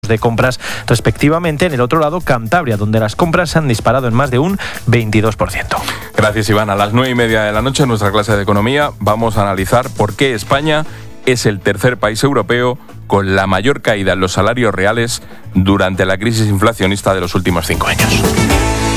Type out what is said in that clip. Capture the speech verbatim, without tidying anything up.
de compras respectivamente. En el otro lado, Cantabria, donde las compras se han disparado en más de un veintidós por ciento. Gracias, Iván. A las nueve y media de la noche, en nuestra clase de economía, vamos a analizar por qué España es el tercer país europeo con la mayor caída en los salarios reales durante la crisis inflacionista de los últimos cinco años.